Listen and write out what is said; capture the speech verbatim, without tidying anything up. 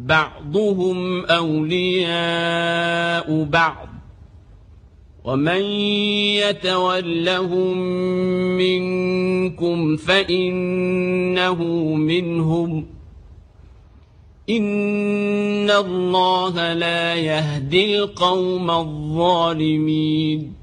بعضهم أولياء بعض ومن يتولهم منكم فإنه منهم إن الله لا يهدي القوم الظالمين